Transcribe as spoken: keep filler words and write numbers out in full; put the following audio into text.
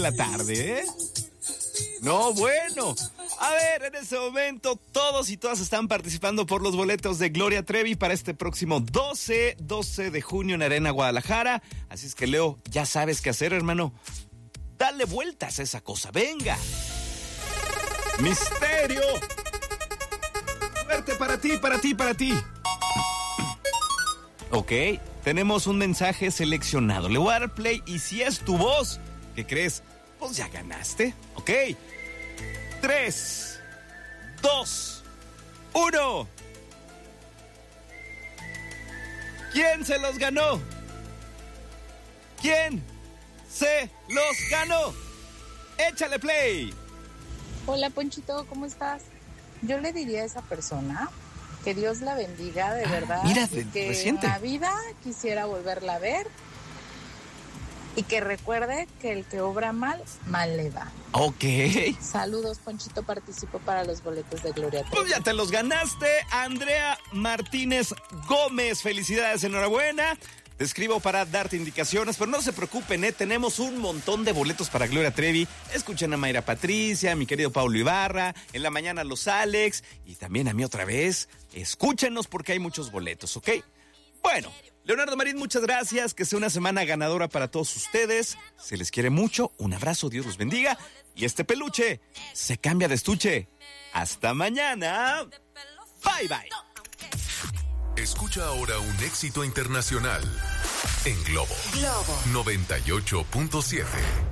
la tarde, ¿eh? No, bueno. A ver, en este momento todos y todas están participando por los boletos de Gloria Trevi para este próximo doce de junio en Arena Guadalajara. Así es que, Leo, ya sabes qué hacer, hermano. Dale vueltas a esa cosa, venga. Misterio. Suerte para ti, para ti, para ti. Ok, tenemos un mensaje seleccionado. Le voy a dar play y si es tu voz, ¿qué crees? Pues ya ganaste, ok. Tres, dos, uno. ¿Quién se los ganó? ¿Quién se los ganó? Échale play. Hola, Ponchito, ¿cómo estás? Yo le diría a esa persona que Dios la bendiga, de ah, verdad. Mira, y que reciente. en la vida quisiera volverla a ver. Y que recuerde que el que obra mal, mal le va. Ok. Saludos, Ponchito, participo para los boletos de Gloria Trevi. Pues ya te los ganaste, Andrea Martínez Gómez. Felicidades, enhorabuena. Te escribo para darte indicaciones, pero no se preocupen, ¿eh? Tenemos un montón de boletos para Gloria Trevi. Escuchen a Mayra Patricia, a mi querido Paulo Ibarra, en la mañana los Alex, y también a mí otra vez. Escúchenos porque hay muchos boletos, ¿ok? Bueno, Leonardo Marín, muchas gracias. Que sea una semana ganadora para todos ustedes. Se les quiere mucho. Un abrazo, Dios los bendiga. Y este peluche se cambia de estuche. Hasta mañana. Bye, bye. Escucha ahora un éxito internacional en Globo, Globo noventa y ocho punto siete.